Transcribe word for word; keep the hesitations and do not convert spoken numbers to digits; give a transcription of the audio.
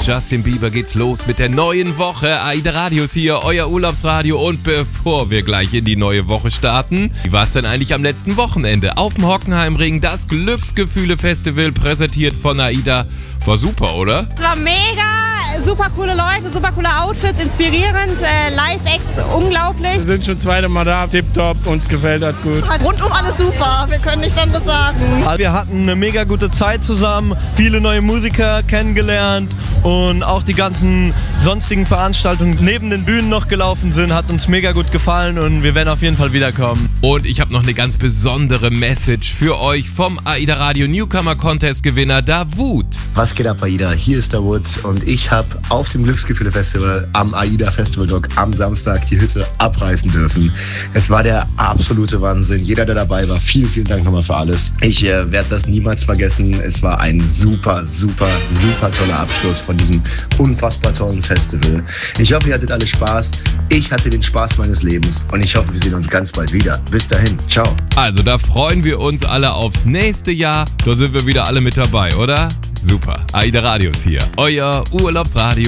Justin Bieber geht's los mit der neuen Woche. AIDA Radio ist hier, euer Urlaubsradio. Und bevor wir gleich in die neue Woche starten, wie war es denn eigentlich am letzten Wochenende? Auf dem Hockenheimring, das Glücksgefühle-Festival, präsentiert von AIDA. War super, oder? Es war mega, super coole Leute, super coole Outfits, inspirierend, äh, Live-Acts, unglaublich. Wir sind schon zweite Mal da, tipptopp, uns gefällt das gut. Rundum alles super, wir können nichts anderes sagen. Wir hatten eine mega gute Zeit zusammen, viele neue Musiker kennengelernt und auch die ganzen sonstigen Veranstaltungen neben den Bühnen noch gelaufen sind, hat uns mega gut gefallen und wir werden auf jeden Fall wiederkommen. Und ich habe noch eine ganz besondere Message für euch vom AIDA Radio Newcomer Contest Gewinner Davut. Was geht ab, AIDA? Hier ist der Woods und ich habe auf dem Glücksgefühle Festival am AIDA Festival Dock am Samstag die Hütte abreißen dürfen. Es war der absolute Wahnsinn. Jeder, der dabei war, vielen, vielen Dank nochmal für alles. Ich äh, werde das niemals vergessen. Es war ein super, super, super toller Abschluss von diesem unfassbar tollen Festival. Ich hoffe, ihr hattet alle Spaß. Ich hatte den Spaß meines Lebens und ich hoffe, wir sehen uns ganz bald wieder. Bis dahin, ciao. Also da freuen wir uns alle aufs nächste Jahr. Da sind wir wieder alle mit dabei, oder? Super. AIDA Radio ist hier, euer Urlaubsradio.